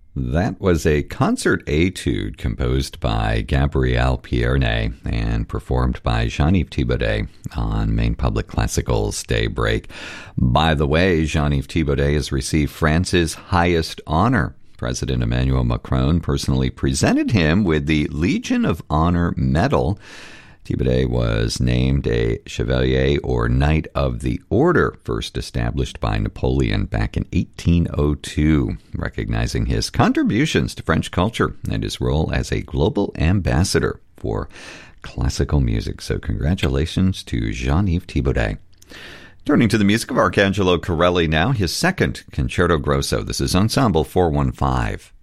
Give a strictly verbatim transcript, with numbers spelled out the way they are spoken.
That was a concert etude composed by Gabriel Pierné and performed by Jean-Yves Thibaudet on Maine Public Classical's Daybreak. By the way, Jean-Yves Thibaudet has received France's highest honor. President Emmanuel Macron personally presented him with the Legion of Honor Medal. Thibaudet was named a Chevalier or Knight of the Order, first established by Napoleon back in eighteen oh two, recognizing his contributions to French culture and his role as a global ambassador for classical music. So congratulations to Jean-Yves Thibaudet. Turning to the music of Arcangelo Corelli now, his second Concerto Grosso. This is Ensemble four one five.